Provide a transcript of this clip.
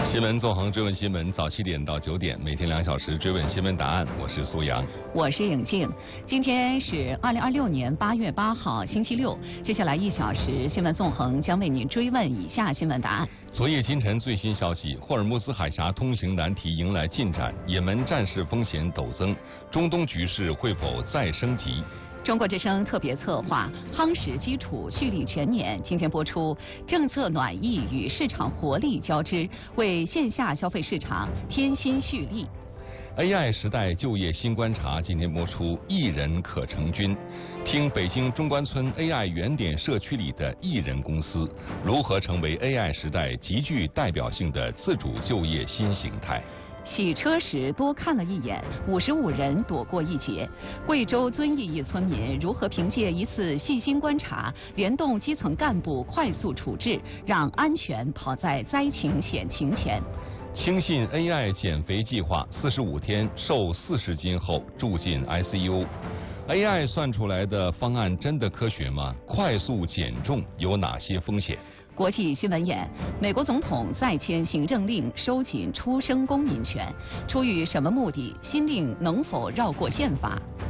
新闻纵横追问新闻，早7点到9点，每天2小时追问新闻答案。我是苏阳， 我是颖静。今天是2026年8月8号，星期六。接下来1小时，新闻纵横将为您追问以下新闻答案。 昨夜今晨最新消息，霍尔木兹海峡通行难题迎来进展，也门战事风险陡增，中东局势会否再升级？ 中国之声特别策划夯实基础蓄力全年，今天播出政策暖意与市场活力交织，为线下消费市场添新蓄力。 AI 时代就业新观察今天播出1人可成军，听北京中关村 AI 原点社区里的1人公司如何成为 AI 时代极具代表性的自主就业新形态。 洗车时多看了一眼，55人躲过一劫。贵州遵义一村民如何凭借一次细心观察，联动基层干部快速处置，让安全跑在灾情险情前？ 轻信 AI 减肥计划，45天瘦40斤后住进 ICU。AI 算出来的方案真的科学吗？快速减重有哪些风险？ 国际新闻眼：美国总统再签行政令收紧出生公民权，出于什么目的？新令能否绕过宪法？